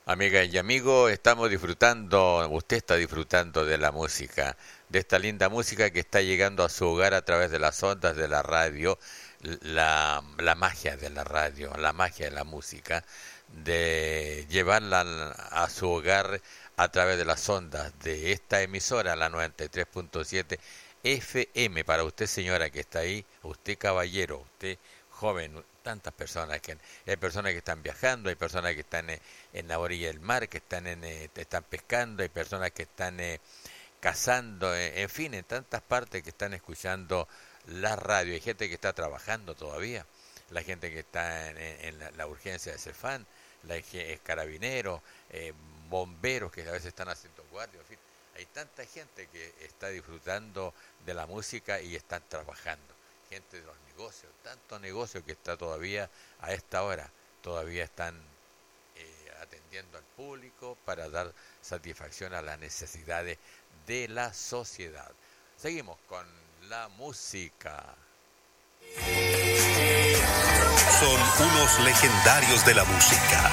Amigas y amigos, estamos disfrutando, usted está disfrutando de la música, de esta linda música que está llegando a su hogar a través de las ondas de la radio, la magia de la radio, la magia de la música, de llevarla a su hogar a través de las ondas de esta emisora, la 93.7 FM, para usted señora que está ahí, usted caballero, usted joven, tantas personas que hay personas que están viajando, hay personas que están en la orilla del mar, que están están pescando, hay personas que están cazando, en fin, en tantas partes que están escuchando la radio, hay gente que está trabajando todavía, la gente que está en la urgencia de Cefán, carabineros, bomberos que a veces están haciendo guardia, en fin, hay tanta gente que está disfrutando de la música y están trabajando, gente de los negocios, tanto negocio que está todavía a esta hora, todavía están atendiendo al público para dar satisfacción a las necesidades de la sociedad. Seguimos con la música. Son unos legendarios de la música.